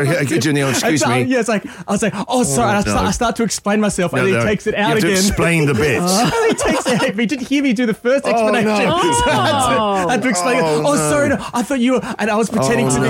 Excuse me. Yeah, it's like, I was like, oh, sorry. And I start to explain myself, and then he takes it out again. You have to explain the bits. And he takes it out. He didn't hear me do the first explanation. So I had to explain it. Oh, sorry. No, I thought you were, and I was pretending to be.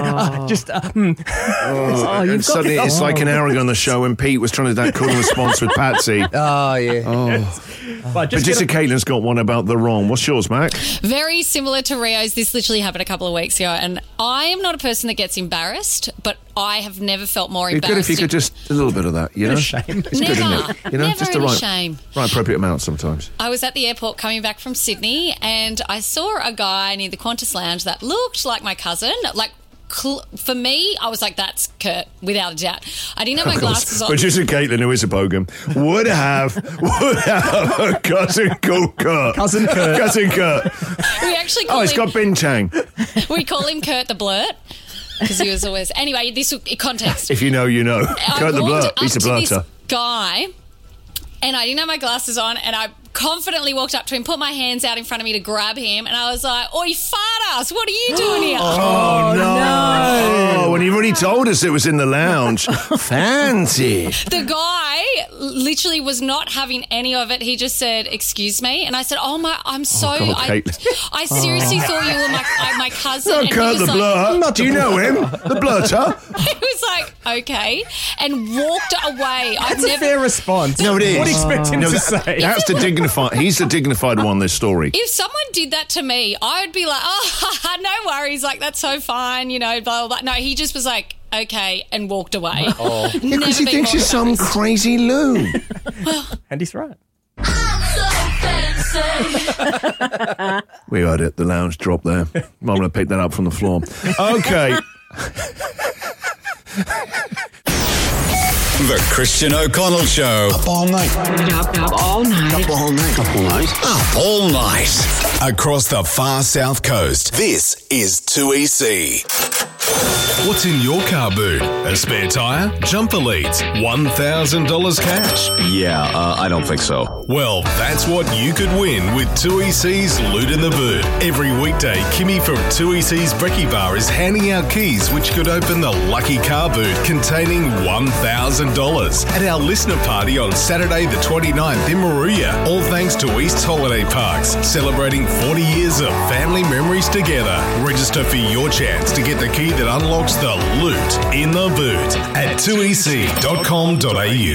And suddenly it's like an hour ago on the show when Pete was trying to do that cool response with Patsy. Oh, yeah. But Producer Caitlin's got one about the wrong. What's yours, Mac? Very similar to Rio's. This literally happened a couple of weeks ago, and I am not a person that gets embarrassed, but I have never felt more It'd be embarrassed. good if you could just a little bit of that, you know? Shame. It's Never. good, isn't it? You know, Never just the any right, shame. right appropriate amount sometimes. I was at the airport coming back from Sydney, and I saw a guy near the Qantas lounge that looked like my cousin. Like, for me, I was like, that's Kurt, without a doubt. I didn't have my glasses on. Producer Caitlin, who is a bogan, would have a cousin called Kurt. Cousin Kurt. We actually call it's him, got Bintang. we call him Kurt the Blurt. Because he was always... Anyway, this was context. If you know, you know. Kurt the Blurt. He's a blurter. This guy, and I didn't have my glasses on, and I confidently walked up to him, put my hands out in front of me to grab him, and I was like, oi, fart ass, what are you doing here? Oh, no. Oh, when you already told us it was in the lounge. Fancy. The guy literally was not having any of it. He just said, excuse me. And I said, I'm so... I seriously thought you were my cousin. No, Kurt the Blur. Do you know him? The blurter? He was like, okay, and walked away. That's a fair response. No, it is. What do you expect him to say? That's the dignified... He's the dignified one, this story. If someone did that to me, I would be like, oh, no worries, like, that's so fine, you know, blah, blah, blah. No, he just was like, okay, and walked away. Because he thinks you're some crazy loon. And he's right. We heard it, the lounge drop there. I'm going to pick that up from the floor. Okay. The Christian O'Connell Show. Up all night. Up all night. Up all night. Up all night. Up all night. Across the far south coast. This is 2EC. What's in your car boot? A spare tyre? Jumper leads? $1,000 cash? Yeah, I don't think so. Well, that's what you could win with 2EC's Loot in the Boot. Every weekday, Kimmy from 2EC's Brekkie Bar is handing out keys which could open the lucky car boot containing $1,000 at our listener party on Saturday the 29th in Moruya. All thanks to East Holiday Parks, celebrating 40 years of family memories together. Register for your chance to get the key that unlocks the loot in the boot at 2ec.com.au.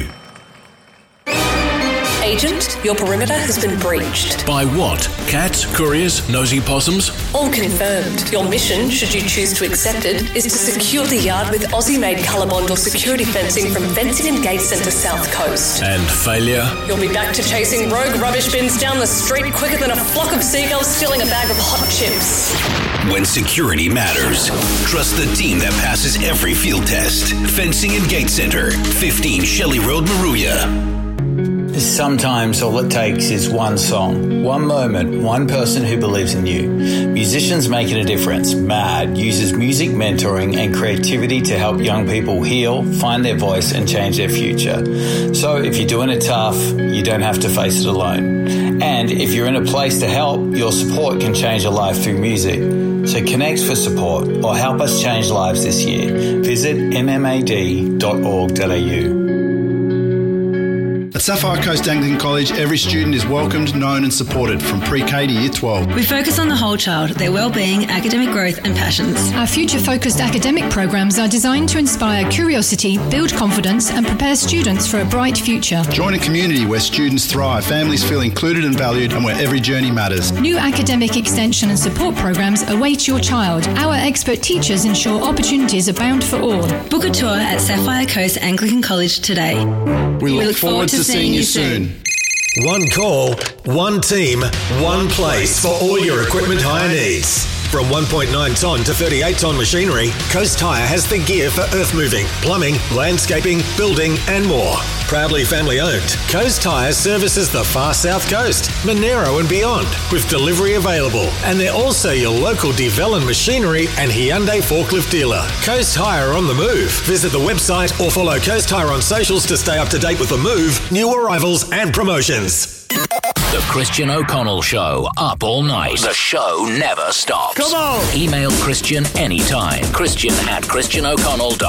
Agent, your perimeter has been breached. By what? Cats, couriers, nosy possums? All confirmed. Your mission, should you choose to accept it, is to secure the yard with Aussie-made Colorbond or security fencing from Fencing and Gate Centre South Coast. And failure? You'll be back to chasing rogue rubbish bins down the street quicker than a flock of seagulls stealing a bag of hot chips. When security matters, trust the team that passes every field test. Fencing and Gate Centre, 15 Shelley Road, Moruya. Sometimes all it takes is one song, one moment, one person who believes in you. Musicians Making a Difference, MAD, uses music mentoring and creativity to help young people heal, find their voice and change their future. So if you're doing it tough, you don't have to face it alone. And if you're in a place to help, your support can change a life through music. So connect for support or help us change lives this year. Visit mmad.org.au. At Sapphire Coast Anglican College, every student is welcomed, known and supported from pre-K to Year 12. We focus on the whole child, their well-being, academic growth and passions. Our future-focused academic programs are designed to inspire curiosity, build confidence and prepare students for a bright future. Join a community where students thrive, families feel included and valued and where every journey matters. New academic extension and support programs await your child. Our expert teachers ensure opportunities abound for all. Book a tour at Sapphire Coast Anglican College today. We look forward to seeing you soon. One call, one team, one place for all your equipment hire needs. From 1.9 tonne to 38 tonne machinery, Coast Hire has the gear for earth moving, plumbing, landscaping, building and more. Proudly family owned, Coast Hire services the far south coast, Monero and beyond, with delivery available. And they're also your local Devellin machinery and Hyundai forklift dealer. Coast Hire on the move. Visit the website or follow Coast Hire on socials to stay up to date with the move, new arrivals and promotions. The Christian O'Connell Show, up all night. The show never stops. Come on! Email Christian anytime. Christian@christianoconnell.com.